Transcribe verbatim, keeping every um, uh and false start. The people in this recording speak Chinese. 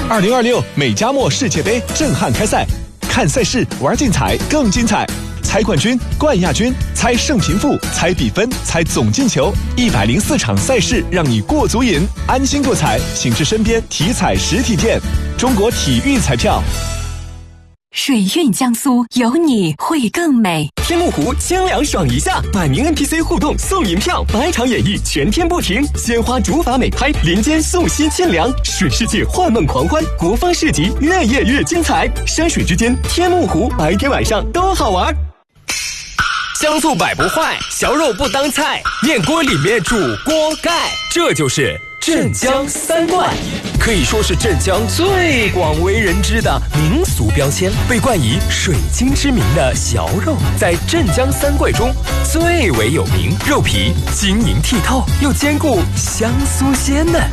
二零二六美加墨世界杯震撼开赛，看赛事，玩竞彩，更精彩。猜冠军、冠亚军，猜胜平负，猜比分，猜总进球，一百零四场赛事让你过足瘾，安心购彩，请至身边体彩实体店。中国体育彩票。 水韵江苏，有你会更美。 天目湖清凉爽一下，百名 N P C 互动送银票，百场演绎全天不停，鲜花竹筏美拍，林间素溪清凉，水世界幻梦狂欢，国风市集越夜越精彩，山水之间天目湖，白天晚上都好玩。香醋摆不坏，小肉不当菜，面锅里面煮锅盖，这就是镇江三怪，可以说是镇江最广为人知的民俗标签。被冠以水晶之名的小肉，在镇江三怪中最为有名，肉皮晶莹剔透，又兼顾香酥鲜嫩。